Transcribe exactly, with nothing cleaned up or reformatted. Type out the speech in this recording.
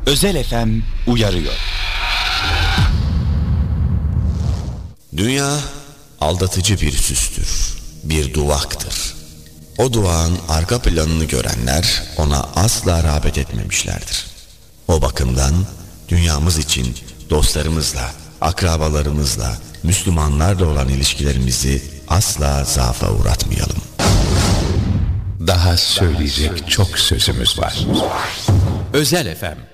Özel F M uyarıyor. Dünya aldatıcı bir süstür, bir duvaktır. O duvağın arka planını görenler ona asla rağbet etmemişlerdir. O bakımdan dünyamız için dostlarımızla, akrabalarımızla, Müslümanlarla olan ilişkilerimizi asla zaafa uğratmayalım. Daha söyleyecek çok sözümüz var. Özel F M